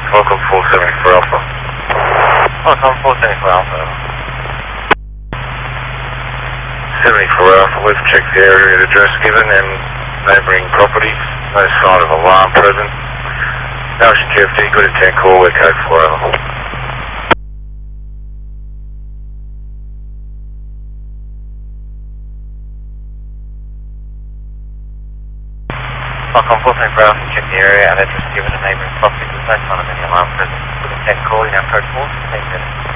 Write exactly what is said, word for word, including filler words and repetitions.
Welcome four seventy-four Alpha. Welcome four seventy-four Alpha. seventy-four Alpha, we've checked the area and address given and neighbouring properties. No sign of alarm present. Ocean Q F D, good intent call, we're code four over. Welcome four seventy-four Alpha, check the area and address given and neighbouring properties. There's no sign of any alarm present. Good intent call, you now code four, same minutes.